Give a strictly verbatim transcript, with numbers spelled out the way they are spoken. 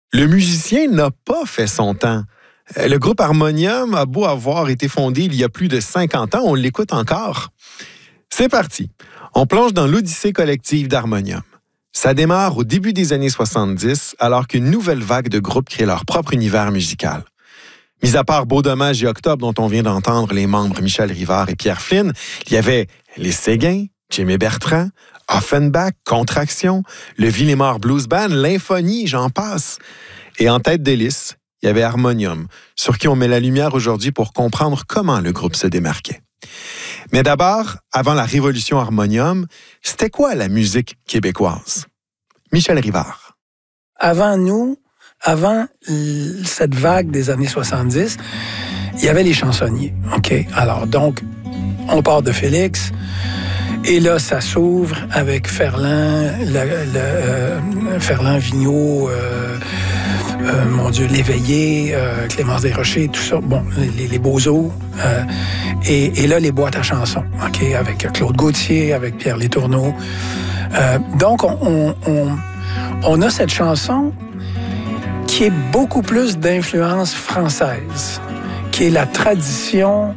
Le musicien n'a pas fait son temps. Le groupe Harmonium a beau avoir été fondé il y a plus de cinquante ans, on l'écoute encore. C'est parti. On plonge dans l'odyssée collective d'Harmonium. Ça démarre au début des années soixante-dix, alors qu'une nouvelle vague de groupes crée leur propre univers musical. Mis à part Beau Dommage et Octobre, dont on vient d'entendre les membres Michel Rivard et Pierre Flynn, il y avait les Séguins, Jimmy Bertrand, Offenbach, Contraction, le Villemort Blues Band, l'Infonie, j'en passe. Et en tête de liste, il y avait Harmonium, sur qui on met la lumière aujourd'hui pour comprendre comment le groupe se démarquait. Mais d'abord, avant la révolution Harmonium, c'était quoi la musique québécoise? Michel Rivard. Avant nous, avant cette vague des années soixante-dix, il y avait les chansonniers. OK? Alors, donc, on part de Félix, et là, ça s'ouvre avec Ferland, le, le, euh, Ferland Vigneault, euh, euh, mon Dieu, Léveillé, euh, Clémence Desrochers, tout ça. Bon, les, les Beaux-Eaux. Euh, et, et là, les boîtes à chansons, OK? Avec Claude Gauthier, avec Pierre Letourneau. Euh, donc, on, on, on, on a cette chanson qui est beaucoup plus d'influence française, qui est la tradition